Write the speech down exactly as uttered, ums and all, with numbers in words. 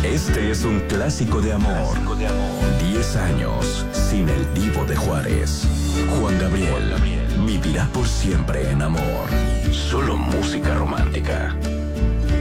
Este es un clásico de amor. Diez años sin el Divo de Juárez. Juan Gabriel vivirá por siempre en amor. Solo música romántica.